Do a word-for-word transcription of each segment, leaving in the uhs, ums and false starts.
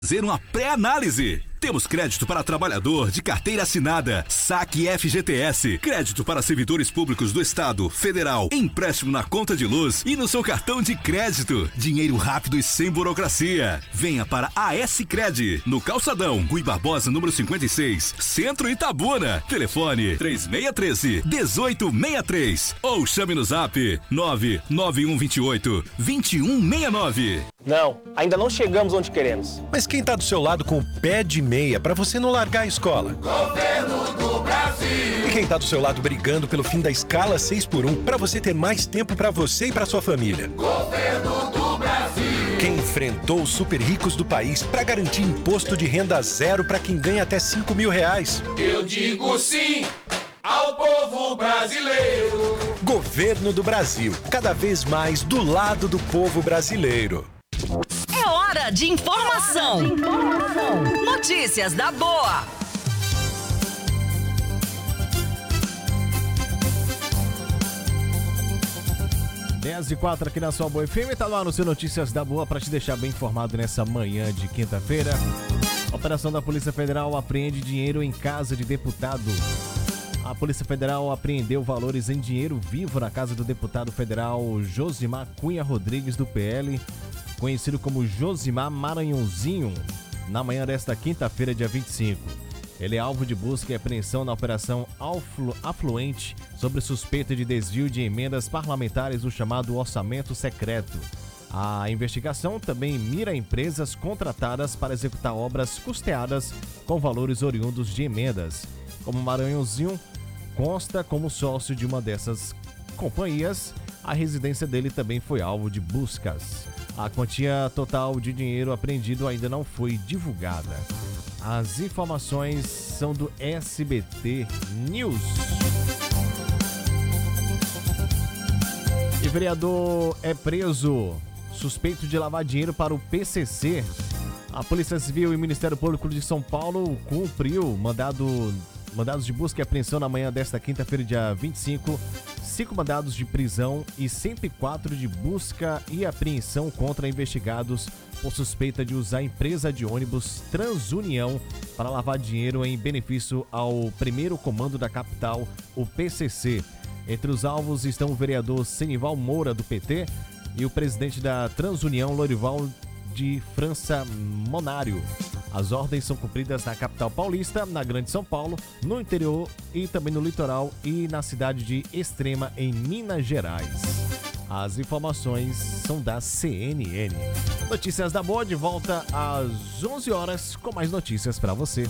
Fazer uma pré-análise. Temos crédito para trabalhador de carteira assinada, saque F G T S, crédito para servidores públicos do Estado, Federal, empréstimo na conta de luz e no seu cartão de crédito. Dinheiro rápido e sem burocracia. Venha para a S-Cred, no Calçadão, Rui Barbosa, número cinquenta e seis, Centro Itabuna. Telefone três seis um três, um oito seis três ou chame no zap nove nove um dois oito, dois um seis nove. Não, ainda não chegamos onde queremos. Mas quem tá do seu lado com o pé de meia para você não largar a escola? Governo do Brasil. E quem tá do seu lado brigando pelo fim da escala seis por um para você ter mais tempo para você e para sua família? Governo do Brasil. Quem enfrentou os super ricos do país para garantir imposto de renda zero para quem ganha até cinco mil reais? Eu digo sim ao povo brasileiro. Governo do Brasil, cada vez mais do lado do povo brasileiro. É hora de informação. De informação. Notícias da boa. dez e quatro aqui na sua Boa F M, tá lá no seu Notícias da Boa para te deixar bem informado nessa manhã de quinta-feira. A operação da Polícia Federal apreende dinheiro em casa de deputado. A Polícia Federal apreendeu valores em dinheiro vivo na casa do deputado federal Josimar Cunha Rodrigues, do P L, conhecido como Josimar Maranhãozinho, na manhã desta quinta-feira, dia vinte e cinco. Ele é alvo de busca e apreensão na Operação Aflu- Afluente sobre suspeita de desvio de emendas parlamentares do chamado Orçamento Secreto. A investigação também mira empresas contratadas para executar obras custeadas com valores oriundos de emendas. Como Maranhãozinho consta como sócio de uma dessas companhias, a residência dele também foi alvo de buscas. A quantia total de dinheiro apreendido ainda não foi divulgada. As informações são do S B T News. E vereador é preso, suspeito de lavar dinheiro para o P C C. A Polícia Civil e o Ministério Público de São Paulo cumpriu mandado, mandados de busca e apreensão na manhã desta quinta-feira, dia vinte e cinco. Cinco mandados de prisão e cento e quatro de busca e apreensão contra investigados por suspeita de usar a empresa de ônibus Transunião para lavar dinheiro em benefício ao primeiro comando da capital, o P C C. Entre os alvos estão o vereador Senival Moura, do P T, e o presidente da Transunião, Lorival de França Monário. As ordens são cumpridas na capital paulista, na Grande São Paulo, no interior e também no litoral e na cidade de Extrema, em Minas Gerais. As informações são da C N N. Notícias da Boa de volta às onze horas com mais notícias para você.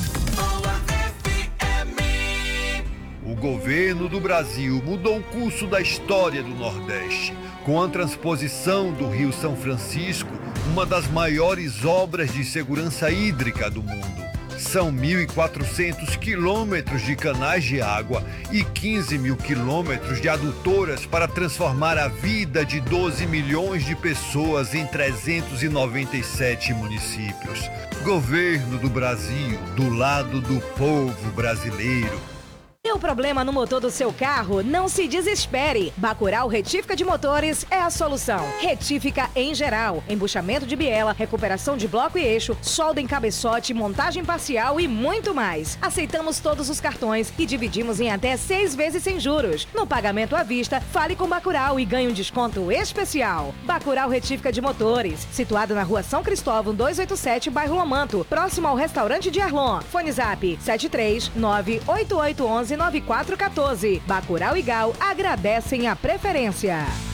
O governo do Brasil mudou o curso da história do Nordeste com a transposição do Rio São Francisco, uma das maiores obras de segurança hídrica do mundo. São mil e quatrocentos quilômetros de canais de água e quinze mil quilômetros de adutoras para transformar a vida de doze milhões de pessoas em trezentos e noventa e sete municípios. Governo do Brasil, do lado do povo brasileiro. Deu problema no motor do seu carro? Não se desespere. Bacurau Retífica de Motores é a solução. Retífica em geral, embuchamento de biela, recuperação de bloco e eixo, solda em cabeçote, montagem parcial e muito mais. Aceitamos todos os cartões e dividimos em até seis vezes sem juros. No pagamento à vista, fale com Bacurau e ganhe um desconto especial. Bacurau Retífica de Motores, situado na rua São Cristóvão duzentos e oitenta e sete, bairro Lomanto, próximo ao restaurante de Arlon. Fone zap sete três nove oito oito um um nove quatro um quatro. Bacurau e Gal agradecem a preferência.